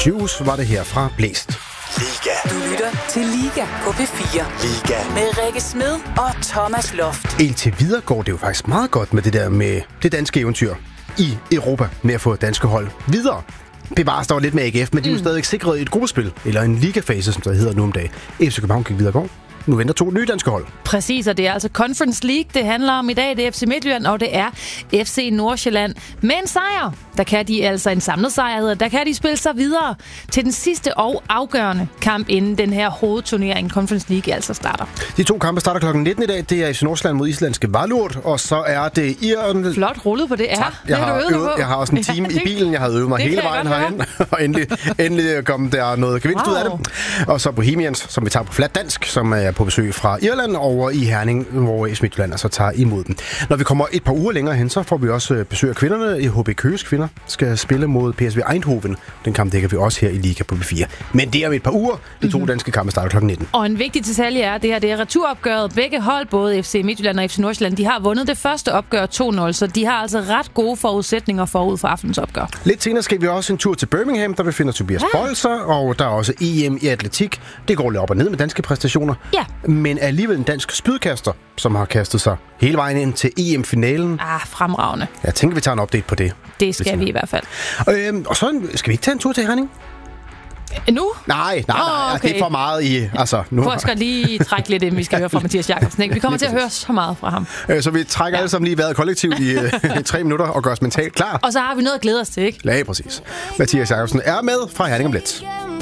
Clues var det her fra Blæst. Liga. Du lytter til Liga på P4. Liga. Med Rikke Smed og Thomas Loft. Indtil videre går det jo faktisk meget godt med det der med det danske eventyr i Europa med at få danske hold videre. Bevares der var lidt med AGF, men de er jo stadig sikret et gruppespil, eller en ligafase, som det hedder nu om dagen. FC København gik videre i går. Nu venter 2 nye danske hold. Præcis, og det er altså Conference League, det handler om i dag. Det er FC Midtjylland, og det er FC Nordsjælland. Med en sejr, der kan de altså en samlet sejr, hedder, der kan de spille sig videre til den sidste og afgørende kamp, inden den her hovedturnering Conference League altså starter. De 2 kampe starter kl. 19 i dag. Det er FC Nordsjælland mod islandske Vejlurt, og så er det Irland. Flot rullet på det er. Jeg har også en time i bilen. Jeg havde øvet mig hele vejen herhen, og endelig kom der noget gevinst ud af det. Og så Bohemians, som vi tager på flat dansk, som er på besøg fra Irland over i Herning, hvor FC Midtjylland altså tager imod dem. Når vi kommer et par uger længere hen, så får vi også besøg af kvinderne. I HB Køges kvinder skal spille mod PSV Eindhoven. Den kamp dækker vi også her i Liga på P4. Men det er om et par uger. De 2 danske kampe starter kl. 19. Og en vigtig detalje er, at det er returopgøret. Begge hold, både FC Midtjylland og FC Nordsjælland, de har vundet det første opgør 2-0, så de har altså ret gode forudsætninger forud for aftenens opgør. Lidt senere skal vi også en tur til Birmingham, der befinder Tobias Bolser, og der er også EM i atletik. Det går lidt op og ned med danske præstationer. Ja. Men alligevel en dansk spydkaster, som har kastet sig hele vejen ind til EM-finalen. Fremragende. Jeg tænker, vi tager en update på det. Det skal vi i hvert fald. Og så skal vi ikke tage en tur til Herning? Nu? Nej, okay. Det er for meget i... Altså, nu. Jeg skal lige trække lidt ind, vi skal høre fra Mathias Jakobsen. Vi kommer til at høre så meget fra ham. Så vi trækker alle sammen lige vejret kollektivt i 3 minutter og gør os mentalt klar. Og så har vi noget at glæde os til, ikke? Ja, præcis. Mathias Jakobsen er med fra Herning om lidt.